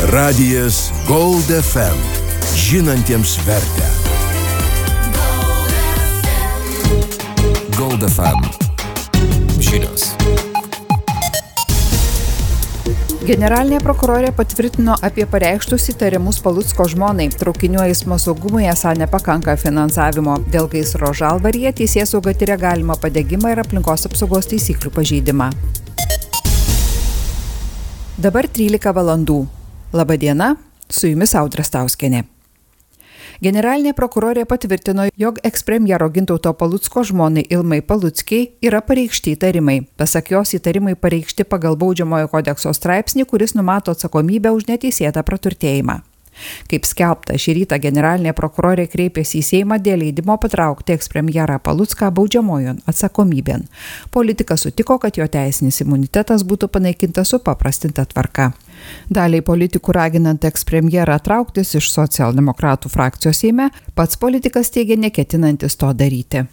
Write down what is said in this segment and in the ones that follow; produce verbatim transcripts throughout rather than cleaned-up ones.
Radijas Gold F M. Žinantiems vertę. Gold F M. Žinios. Generalinė prokurorė patvirtino apie pareikštus įtarimus Palucko žmonai. Traukinių eismo saugumui esą nepakanka finansavimo. Dėl gaisro Žalvaryje teisėsauga tiria galimą padegimą ir aplinkos apsaugos taisyklių pažeidimą. Dabar trylika valandų. Labą dieną, su jumis Audra Stauskienė. Generalinė prokurorė patvirtino, jog ekspremjero Gintauto Palucko žmonai Ilmai Paluckiai yra pareikšti įtarimai. Pasak jos, įtarimai pareikšti pagal baudžiamojo kodekso straipsnį, kuris numato atsakomybę už neteisėtą praturtėjimą. Kaip skelbta, šį rytą generalinė prokurorė kreipėsi į Seimą dėl leidimo patraukti ekspremjerą Palucką baudžiamojon atsakomybėn. Politikas sutiko, kad jo teisinis imunitetas būtų panaikintas supaprastinta tvarka. Daliai politikų raginant ekspremjerą trauktis iš socialdemokratų frakcijos Seime, pats politikas teigia neketinantis to daryti.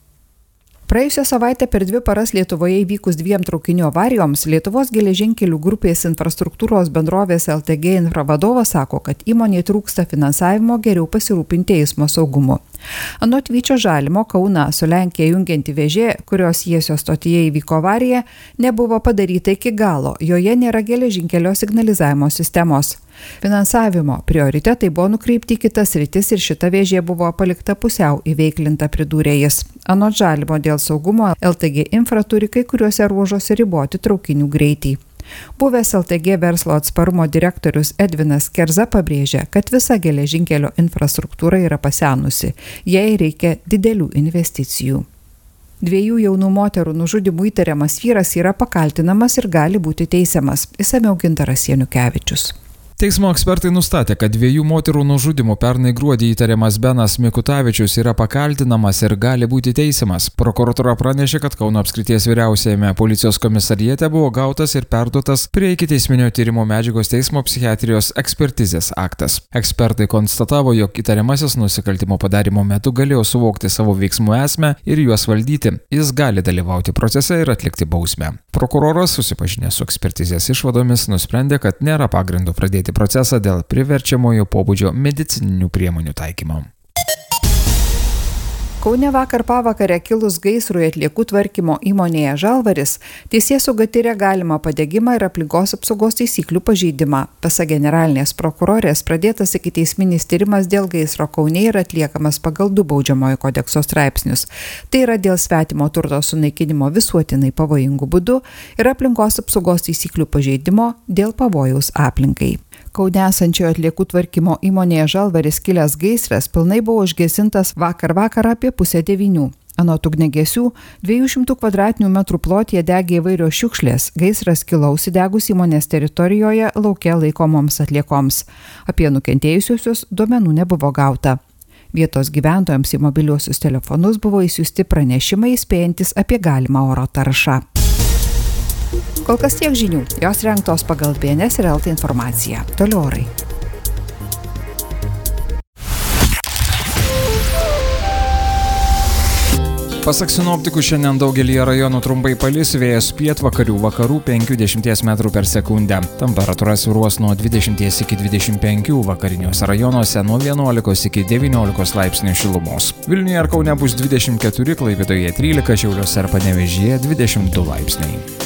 Praėjusią savaitę per dvi paras Lietuvoje įvykus dviem traukinių avarijoms, Lietuvos geležinkelių grupės infrastruktūros bendrovės L T G Infra vadovas sako, kad įmonėje trūksta finansavimo geriau pasirūpinti eismo saugumu. Anot Vyčio Žalimo, Kauną su Lenkija jungianti vėžė, kurios Jiesios stotyje įvyko avarija, nebuvo padaryta iki galo, joje nėra geležinkelio signalizavimo sistemos. Finansavimo prioritetai buvo nukreipti į kitas sritis ir šita vėžė buvo palikta pusiau įveiklinta, pridūrė jis. Anot Žalimo, dėl saugumo L T G Infra turi kai kuriuose ruožuose riboti traukinių greitį. Buvęs L T G verslo atsparumo direktorius Edvinas Kerza pabrėžia, kad visa geležinkelio infrastruktūra yra pasenusi, jai reikia didelių investicijų. Dviejų jaunų moterų nužudymų įtariamas vyras yra pakaltinamas ir gali būti teisiamas. Išsamiau Gintaras Janukevičius. Teismo ekspertai nustatė, kad dviejų moterų nužudymų pernai gruodį įtariamas Benas Mikutavičius yra pakaltinamas ir gali būti teisiamas. Prokuratūra pranešė, kad Kauno apskrities vyriausiajame policijos komisariate buvo gautas ir perduotas prie ikiteisminio tyrimo medžiagos teismo psichiatrijos ekspertizės aktas. Ekspertai konstatavo, jog įtariamasis nusikaltimo padarimo metu galėjo suvokti savo veiksmų esmę ir juos valdyti. Jis gali dalyvauti procese ir atlikti bausmę. Prokuroras, susipažinęs su ekspertizės išvadomis, nusprendė, kad nėra pagrindo pradėti procesą dėl priverčiamojo pobūdžio medicininių priemonių taikymo. Kaune vakar pavakarę kilus gaisrui atliekų tvarkymo įmonėje Žalvaris, teisėsauga tiria galimą padegimą ir aplinkos apsaugos taisyklių pažeidimą. Pasak generalinės prokurorės, pradėtas ikiteisminis tyrimas dėl gaisro Kaune yra atliekamas pagal du baudžiamojo kodekso straipsnius. Tai yra dėl svetimo turto sunaikinimo visuotinai pavojingų būdų ir aplinkos apsaugos taisyklių pažeidimo dėl pavojaus aplinkai. Kaune esančioje atliekų tvarkymo įmonėje Žalvaris kilęs gaisras pilnai buvo užgesintas vakar vakarą apie pusę devynių. Anot ugniagesių, dviejų šimtų kvadratinių metrų plotyje degė įvairios šiukšlės. Gaisras kilo užsidegus įmonės teritorijoje lauke laikomoms atliekoms. Apie nukentėjusiusius duomenų nebuvo gauta. Vietos gyventojams į mobiliuosius telefonus buvo įsiųsti pranešimai įspėjantis apie galimą oro taršą. Kol kas tiek žinių, jos rengtos pagal B N S ir L T informaciją. Toliau orai. Pasak sinoptikų, šiandien daugelyje rajonų trumpai palis, vėjas pietvakarių vakarų penki iki dešimties metrų per sekundę. Temperatūra svyruos nuo dvidešimties iki dvidešimt penkių, vakariniuose rajonuose nuo vienuolikos iki devyniolikos laipsnių šilumos. Vilniuje ir Kaune bus dvidešimt keturi, Klaipėdoje trylika, Šiauliuose ir Panevėžyje dvidešimt du laipsniai.